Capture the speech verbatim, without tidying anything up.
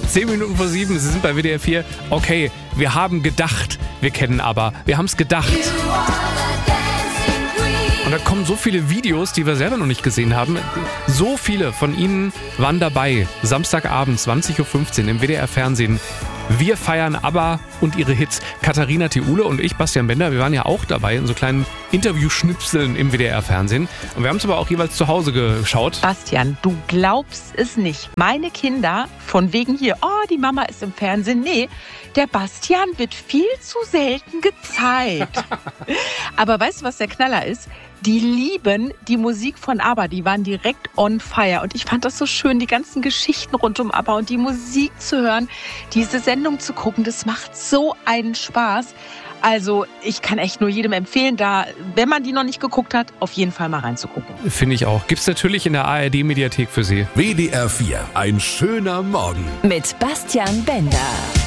Zehn Minuten vor sieben, Sie sind bei W D R vier. Okay, wir haben gedacht, wir kennen aber. Wir haben es gedacht. Und da kommen so viele Videos, die wir selber noch nicht gesehen haben. So viele von Ihnen waren dabei. Samstagabend, zwanzig Uhr fünfzehn im W D R-Fernsehen. Wir feiern ABBA und ihre Hits. Katharina Thiule und ich, Bastian Bender, wir waren ja auch dabei in so kleinen Interviewschnipseln im W D R-Fernsehen. Und wir haben es aber auch jeweils zu Hause geschaut. Bastian, du glaubst es nicht. Meine Kinder, von wegen hier, oh, die Mama ist im Fernsehen. Nee, der Bastian wird viel zu selten gezeigt. Aber weißt du, was der Knaller ist? Die lieben die Musik von ABBA, die waren direkt on fire. Und ich fand das so schön, die ganzen Geschichten rund um ABBA und die Musik zu hören, diese Sendung zu gucken, das macht so einen Spaß. Also ich kann echt nur jedem empfehlen, da, wenn man die noch nicht geguckt hat, auf jeden Fall mal reinzugucken. Finde ich auch. Gibt's natürlich in der A R D-Mediathek für Sie. W D R vier, ein schöner Morgen. Mit Bastian Bender.